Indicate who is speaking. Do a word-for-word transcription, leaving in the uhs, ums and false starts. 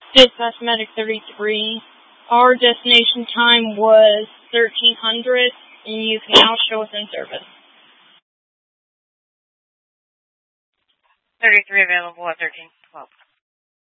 Speaker 1: Dispatch Medic thirty-three. Our destination time was thirteen hundred, and you can now show us in service.
Speaker 2: thirty-three available at thirteen twelve.